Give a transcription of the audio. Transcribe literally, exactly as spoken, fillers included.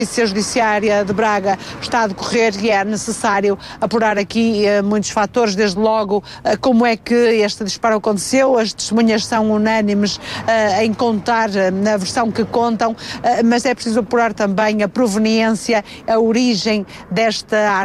A Judiciária de Braga está a decorrer e é necessário apurar aqui eh, muitos fatores, desde logo eh, como é que este disparo aconteceu. As testemunhas são unânimes eh, em contar eh, na versão que contam, eh, mas é preciso apurar também a proveniência, a origem desta arma.